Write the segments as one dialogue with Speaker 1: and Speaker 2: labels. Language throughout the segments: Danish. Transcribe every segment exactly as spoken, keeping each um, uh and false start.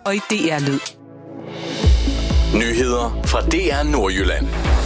Speaker 1: og i D R Lyd.
Speaker 2: Nyheder fra D R Nordjylland.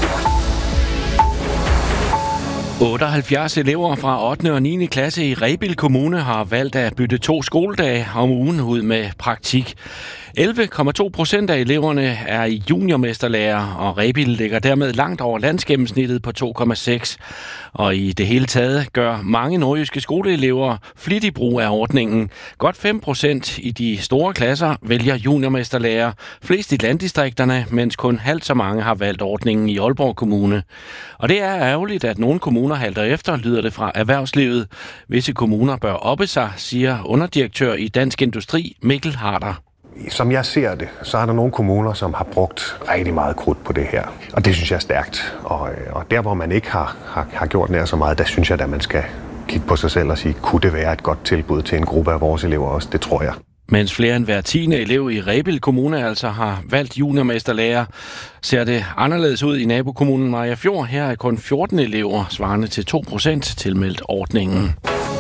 Speaker 3: otteoghalvfjerds elever fra ottende og niende klasse i Rebild Kommune har valgt at bytte to skoledage om ugen ud med praktik. elleve komma to procent af eleverne er i juniormesterlærer, og Rebild ligger dermed langt over landsgennemsnittet på to komma seks. Og i det hele taget gør mange nordjyske skoleelever flittig brug af ordningen. Godt fem procent i de store klasser vælger juniormesterlærer, flest i landdistrikterne, mens kun halvt så mange har valgt ordningen i Aalborg Kommune. Og det er ærgerligt, at nogle kommuner halter efter, lyder det fra erhvervslivet. Visse kommuner bør oppe sig, siger underdirektør i Dansk Industri Mikkel Harder.
Speaker 4: Som jeg ser det, så er der nogle kommuner, som har brugt rigtig meget krudt på det her. Og det synes jeg er stærkt. Og, og der, hvor man ikke har, har, har gjort nær så meget, der synes jeg, at man skal kigge på sig selv og sige, kunne det være et godt tilbud til en gruppe af vores elever også? Det tror jeg.
Speaker 3: Mens flere end hver tiende elev i Rebild Kommune altså har valgt juniormesterlærer, ser det anderledes ud i nabokommunen Mariagerfjord. Her er kun fjorten elever, svarende til to procent, tilmeldt ordningen.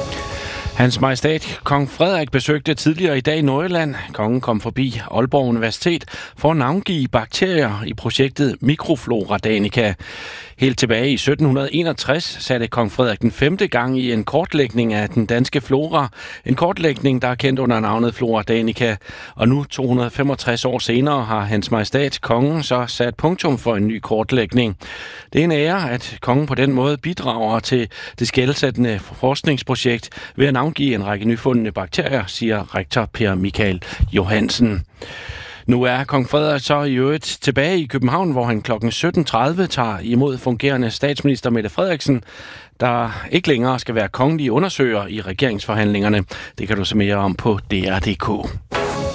Speaker 3: Hans Majestæt Kong Frederik besøgte tidligere i dag Nordjylland. Kongen kom forbi Aalborg Universitet for at navngive bakterier i projektet Microflora Danica. Helt tilbage i sytten enogtres satte kong Frederik den femte gang i en kortlægning af den danske flora. En kortlægning, der er kendt under navnet Flora Danica. Og nu, to hundrede og femogtres år senere, har Hans Majestæt Kongen så sat punktum for en ny kortlægning. Det er en ære, at kongen på den måde bidrager til det skelsættende forskningsprojekt ved at navngive en række nyfundne bakterier, siger rektor Per Michael Johansen. Nu er kong Frederik så i øvrigt tilbage i København, hvor han klokken sytten tredive tager imod fungerende statsminister Mette Frederiksen, der ikke længere skal være kongelige undersøger i regeringsforhandlingerne. Det kan du se mere om på D R punktum d k.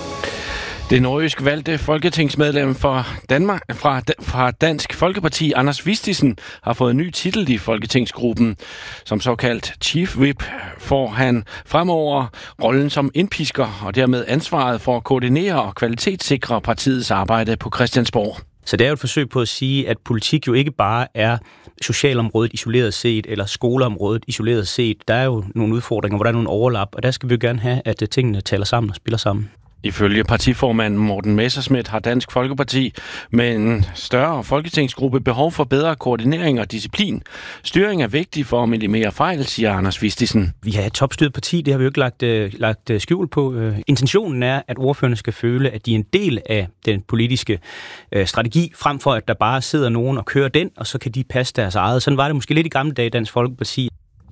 Speaker 3: Det nordjysk valgte folketingsmedlem for Danmark, fra, fra Dansk Folkeparti, Anders Vistisen, har fået en ny titel i folketingsgruppen. Som såkaldt Chief Whip får han fremover rollen som indpisker og dermed ansvaret for at koordinere og kvalitetssikre partiets arbejde på Christiansborg.
Speaker 5: Så det er jo et forsøg på at sige, at politik jo ikke bare er socialområdet isoleret set, eller skoleområdet isoleret set. Der er jo nogle udfordringer, hvor der er nogle overlap, og der skal vi jo gerne have, at tingene taler sammen og spiller sammen.
Speaker 3: Ifølge partiformanden Morten Messerschmidt har Dansk Folkeparti med en større folketingsgruppe behov for bedre koordinering og disciplin. Styring er vigtig for at minimere fejl, siger Anders Vistisen.
Speaker 5: Vi har et topstyret parti, det har vi jo ikke lagt, øh, lagt øh, skjul på. Øh, intentionen er, at ordførerne skal føle, at de er en del af den politiske øh, strategi, frem for at der bare sidder nogen og kører den, og så kan de passe deres eget. Sådan var det måske lidt i gamle dage i Dansk Folkeparti.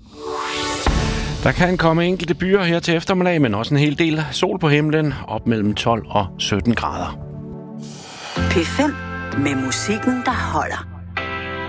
Speaker 3: Der kan komme enkelte byer her til eftermiddag, men også en hel del sol på himlen, op mellem tolv og sytten grader.
Speaker 1: P fem med musikken, der holder.